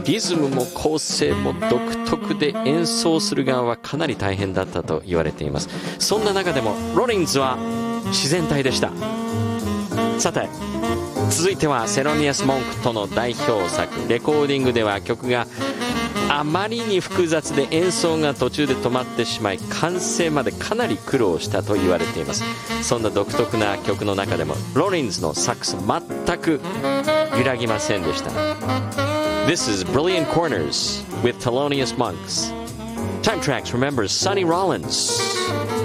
リズムも構成も独特で演奏する側はかなり大変だったと言われています。そんな中でもロリンズは自然体でした。さて続いてはセロニアス・モンクとの代表作。レコーディングでは曲があまりに複雑で演奏が途中で止まってしまい、完成までかなり苦労したと言われています。そんな独特な曲の中でもロリンズのサックス全く揺らぎませんでした。 This is Brilliant Corners with Thelonious Monks. Time Tracks remembers Sonny Rollins.